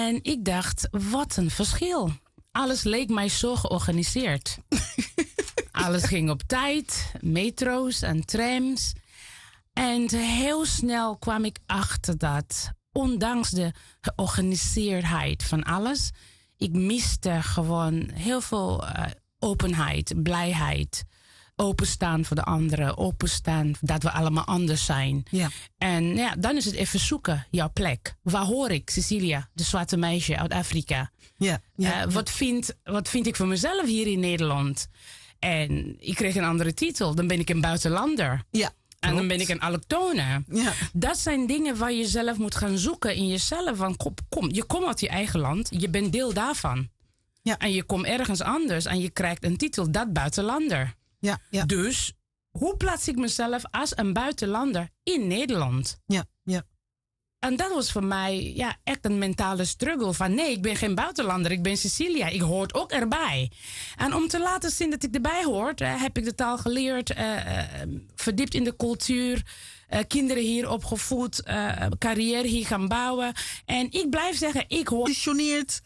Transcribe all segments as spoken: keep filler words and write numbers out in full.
En ik dacht, wat een verschil. Alles leek mij zo georganiseerd. Alles ging op tijd, metro's en trams. En heel snel kwam ik achter dat, ondanks de georganiseerdheid van alles, ik miste gewoon heel veel uh, openheid, blijheid. Openstaan voor de anderen, openstaan dat we allemaal anders zijn. Ja. En ja, dan is het even zoeken, jouw plek. Waar hoor ik, Cecilia, de zwarte meisje uit Afrika? Ja. ja, Uh, ja. wat, vind, wat vind ik van mezelf hier in Nederland? En ik kreeg een andere titel. Dan ben ik een buitenlander. Ja. En dan ben ik een allochtone. Ja. Dat zijn dingen waar je zelf moet gaan zoeken in jezelf. Van, kom, kom, je komt uit je eigen land. Je bent deel daarvan. Ja. En je komt ergens anders. En je krijgt een titel, dat buitenlander. Ja, ja. Dus hoe plaats ik mezelf als een buitenlander in Nederland? Ja, ja. En dat was voor mij ja, echt een mentale struggle. Van nee, ik ben geen buitenlander, ik ben Cecilia. Ik hoort ook erbij. En om te laten zien dat ik erbij hoort, uh, heb ik de taal geleerd. Uh, uh, verdiept in de cultuur. Uh, kinderen hier opgevoed. Uh, carrière hier gaan bouwen. En ik blijf zeggen, ik hoor... Geconditioneerd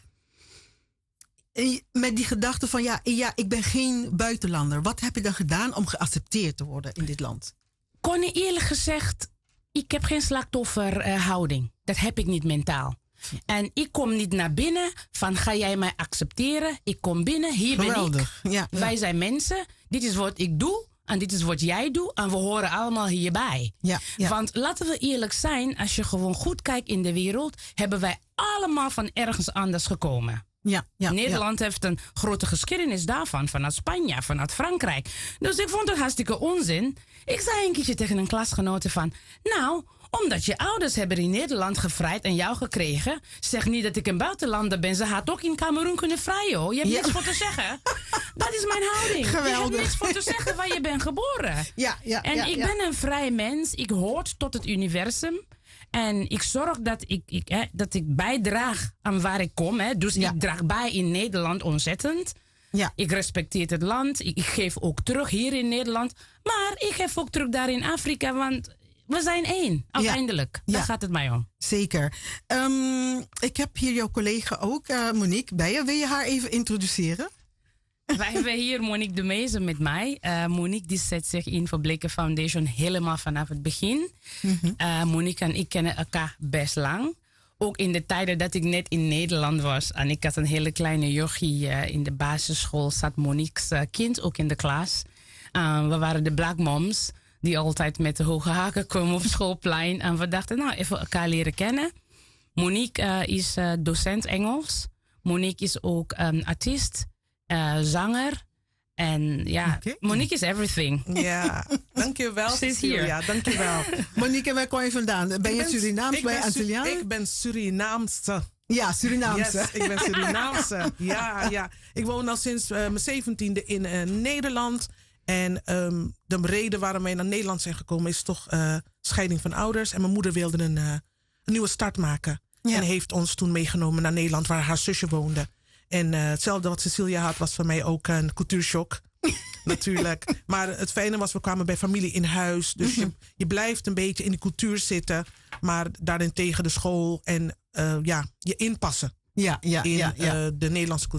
met die gedachte van ja, ja, ik ben geen buitenlander. Wat heb je dan gedaan om geaccepteerd te worden in dit land? Connie, eerlijk gezegd, ik heb geen slachtofferhouding. Uh, dat heb ik niet mentaal. En ik kom niet naar binnen van ga jij mij accepteren? Ik kom binnen, hier Geweldig. ben ik. Ja, ja. Wij zijn mensen, dit is wat ik doe en dit is wat jij doet en we horen allemaal hierbij. Ja, ja. Want laten we eerlijk zijn, als je gewoon goed kijkt in de wereld, hebben wij allemaal van ergens anders gekomen. Ja, ja, Nederland ja. heeft een grote geschiedenis daarvan, vanuit Spanje, vanuit Frankrijk. Dus ik vond het hartstikke onzin. Ik zei een keertje tegen een klasgenote van, nou, omdat je ouders hebben in Nederland gevrijd en jou gekregen, zeg niet dat ik een buitenlander ben. Ze had ook in Cameroen kunnen vrijen, hoor. Je hebt Ja. niks voor te zeggen. Dat is mijn houding. Geweldig. Je hebt niks voor te zeggen waar je bent geboren. Ja, ja, En ja, ik ja. ben een vrij mens. Ik hoort tot het universum. En ik zorg dat ik, ik, hè, dat ik bijdraag aan waar ik kom. Hè. Dus Ja. ik draag bij in Nederland ontzettend. Ja. Ik respecteer het land. Ik, ik geef ook terug hier in Nederland. Maar ik geef ook terug daar in Afrika. Want we zijn één, uiteindelijk. Ja. Daar Ja. gaat het mij om. Zeker. Um, ik heb hier jouw collega ook, uh, Monique, bij je. Wil je haar even introduceren? Wij hebben hier Monique de Meeze met mij. Uh, Monique die zet zich in voor Bleken Foundation helemaal vanaf het begin. Mm-hmm. Uh, Monique en ik kennen elkaar best lang. Ook in de tijden dat ik net in Nederland was. En ik had een hele kleine jochie uh, in de basisschool. Zat Monique's uh, kind ook in de klas. Uh, we waren de Black Moms. Die altijd met de hoge haken komen op schoolplein. En we dachten, nou, even elkaar leren kennen. Monique uh, is uh, docent Engels. Monique is ook um, artiest. Uh, zanger. En ja, Okay. Monique is everything. Ja, dankjewel Ze is Cecilia, hier. dankjewel. Monique, waar kom je vandaan? Ben Ik je Surinaams, ik ben je ben Su- Antilliaan? Ik ben Surinaamse. Ja, Surinaamse. Yes, ik ben Surinaamse. Ja, ja. Ik woon al sinds uh, mijn zeventiende in uh, Nederland. En um, de reden waarom wij naar Nederland zijn gekomen is toch uh, scheiding van ouders. En mijn moeder wilde een, uh, een nieuwe start maken. Ja. En heeft ons toen meegenomen naar Nederland waar haar zusje woonde. En uh, hetzelfde wat Cecilia had was voor mij ook een cultuurshock. Natuurlijk. Maar het fijne was, we kwamen bij familie in huis. Dus je, je blijft een beetje in de cultuur zitten. Maar daarentegen de school en uh, ja, je inpassen Ja, ja, in ja, ja. uh, de Nederlandse cultuur.